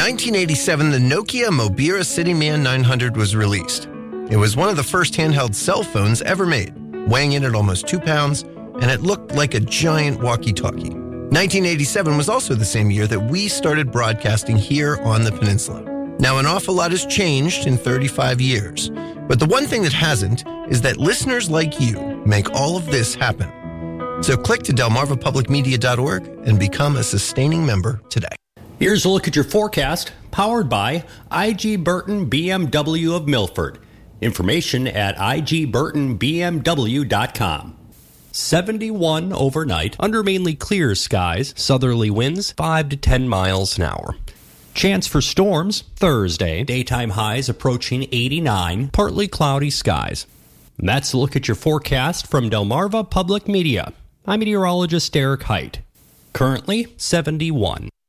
1987, the Nokia Mobira CityMan 900 was released. It was one of the first handheld cell phones ever made, weighing in at almost 2 pounds, and it looked like a giant walkie-talkie. 1987 was also the same year that we started broadcasting here on the peninsula. Now, an awful lot has changed in 35 years, but the one thing that hasn't is that listeners like you make all of this happen. So click to delmarvapublicmedia.org and become a sustaining member today. Here's a look at your forecast, powered by IG Burton BMW of Milford. Information at igburtonbmw.com. 71 overnight, under mainly clear skies, southerly winds 5 to 10 miles an hour. Chance for storms Thursday, daytime highs approaching 89, partly cloudy skies. And that's a look at your forecast from Delmarva Public Media. I'm meteorologist Derek Height. Currently 71.